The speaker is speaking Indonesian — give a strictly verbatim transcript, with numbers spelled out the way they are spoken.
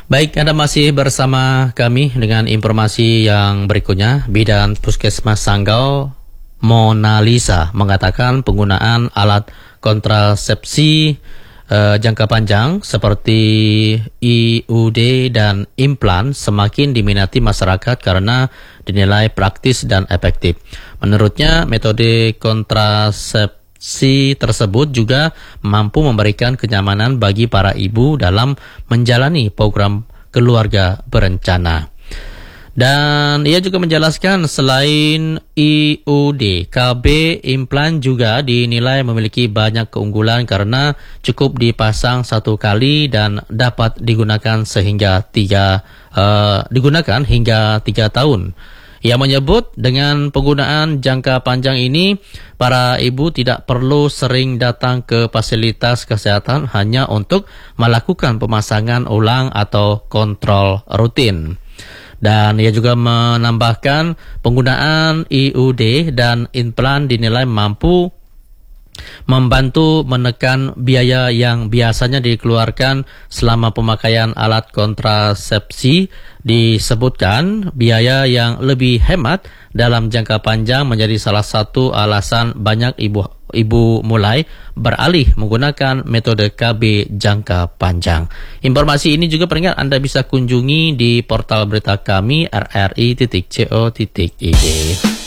Baik, Anda masih bersama kami dengan informasi yang berikutnya. Bidan Puskesmas Sanggau, Mona Lisa, mengatakan penggunaan alat kontrasepsi eh, jangka panjang seperti I U D dan implan semakin diminati masyarakat karena dinilai praktis dan efektif. Menurutnya, metode kontrasepsi Si tersebut juga mampu memberikan kenyamanan bagi para ibu dalam menjalani program keluarga berencana. Dan ia juga menjelaskan selain I U D, K B implan juga dinilai memiliki banyak keunggulan karena cukup dipasang satu kali dan dapat digunakan sehingga tiga uh, digunakan hingga tiga tahun. Ia menyebut dengan penggunaan jangka panjang ini, para ibu tidak perlu sering datang ke fasilitas kesehatan hanya untuk melakukan pemasangan ulang atau kontrol rutin. Dan ia juga menambahkan penggunaan I U D dan implan dinilai mampu membantu menekan biaya yang biasanya dikeluarkan selama pemakaian alat kontrasepsi. Disebutkan biaya yang lebih hemat dalam jangka panjang menjadi salah satu alasan banyak ibu ibu mulai beralih menggunakan metode K B jangka panjang. Informasi ini juga peringat Anda bisa kunjungi di portal berita kami r r i titik co titik i d.